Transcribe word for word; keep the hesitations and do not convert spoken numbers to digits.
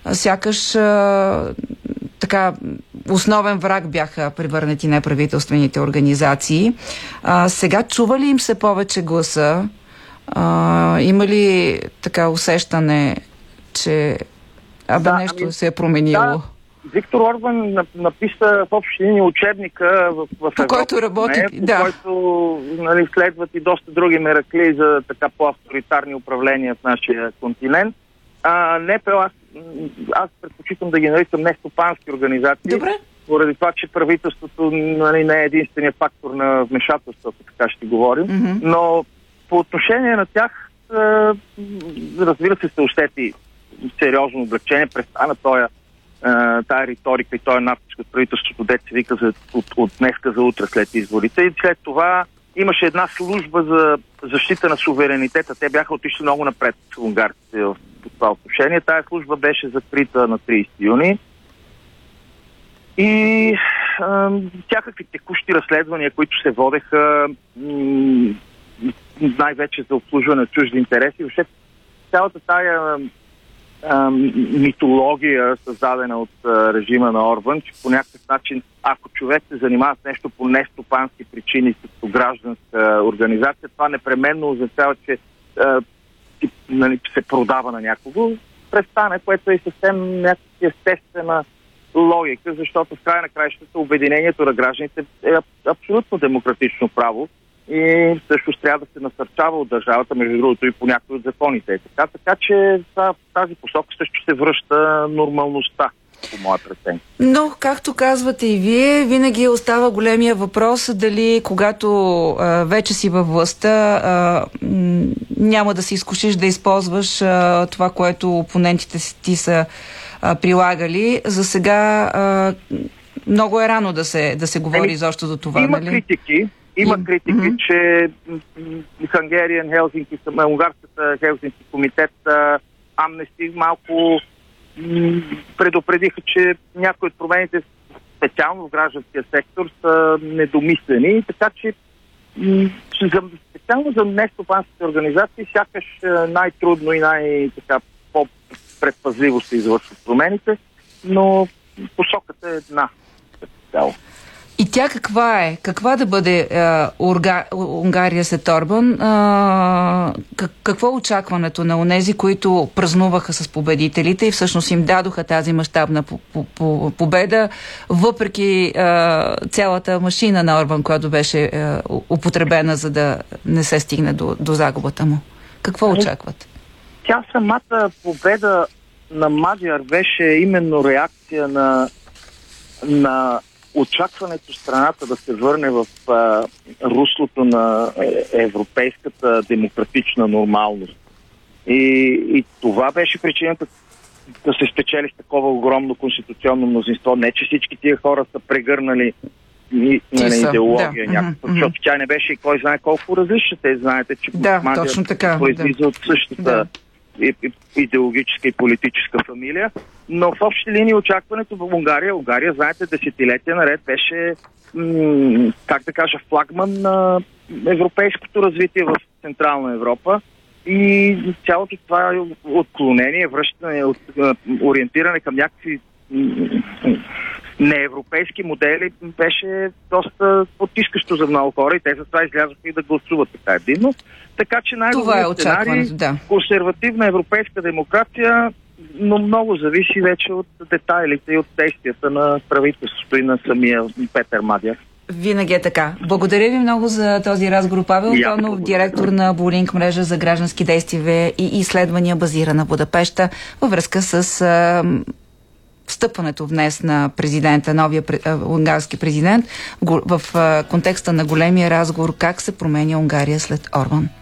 сякаш а, така основен враг бяха превърнати неправителствените организации. А, сега чува ли им се повече гласа? А, има ли така усещане, че абе да, нещо ами, се е променило? Да. Виктор Орбан написа в общи линии учебника в, в по Европа, който работи, не, по да. който нали, следват и доста други меракли за така по-авторитарни управления в нашия континент. А, НПО, аз, аз предпочитам да ги наричам нестопански организации. Добре. Поради това, че правителството нали, не е единствения фактор на вмешателство, така ще говорим. Mm-hmm. Но по отношение на тях, е, разбира се, се усети сериозно облегчение. Престана този тая риторика и този натиск от правителството, дет се вика за, от, от днеска за утре след изборите. И след това имаше една служба за защита на суверенитета. Те бяха отишли много напред с унгарците в това отношение. Тая служба беше закрита на тридесети юни. И а, всякакви текущи разследвания, които се водеха м- най-вече за обслужване на чужди интереси. Въобще цялата тая митология, създадена от а, режима на Орбан, че по някакъв начин, ако човек се занимава с нещо по нестопански причини, като гражданска организация, това непременно означава, че а, тип, нали, се продава на някого. Престане, което е съвсем някаква естествена логика, защото в край на краищата обединението на гражданите е абсолютно демократично право и също трябва да се насърчава от държавата, между другото и по някои от законите. Така, така че в тази посока също се връща нормалността, по моя преценка. Но, както казвате и вие, винаги остава големия въпрос дали когато а, вече си във властта а, м- няма да се изкушиш да използваш а, това, което опонентите си ти са а, прилагали. За сега а, много е рано да се, да се говори изобщо за това. Има нали? критики. Има критики, mm-hmm. че Hungarian Helsinki, унгарската Хелсинки комитет, Амнести малко м- предупредиха, че някои от промените специално в гражданския сектор са недомислени, така че м- за, специално за нестопанските организации сякаш най-трудно и най-по-предпазливо се извършват промените, но посоката е една. И тя каква е? Каква да бъде а, Урга, Унгария след Орбан? А, как, какво е очакването на онези, които празнуваха с победителите и всъщност им дадоха тази мащабна по, по, по, победа, въпреки а, цялата машина на Орбан, която беше а, употребена, за да не се стигне до, до загубата му? Какво очакват? Тя самата победа на Мадяр беше именно реакция на, на очакването страната да се върне в а, руслото на европейската демократична нормалност. И, и това беше причината да се спечели с такова огромно конституционно мнозинство. Не, че всички тия хора са прегърнали и, на идеология да. някаква, Mm-hmm. защото тя не беше и кой знае колко различна. Те знаете, че да, точно така, произлиза да. от същата да. идеологическа и политическа фамилия, но в общи линии очакването в Унгария, Унгария, знаете, десетилетия наред беше, м- как да кажа, флагман на европейското развитие в Централна Европа и цялото това отклонение, връщане, от, ориентиране към някакви м- неевропейски модели беше доста потискащо за много хора и те за това излязоха и да гласуват така единно. Така че най-добрият е сценарий, да. консервативна европейска демокрация, но много зависи вече от детайлите и от действията на правителството и на самия Петър Мадяр. Винаги е така. Благодаря ви много за този разговор, Павел Антонов, директор на Булинк, мрежа за граждански действия и изследвания, базирана в Будапеща, във връзка с а, встъпването днес на президента, новия унгарски президент, в, в а, контекста на големия разговор как се променя Унгария след Орбан.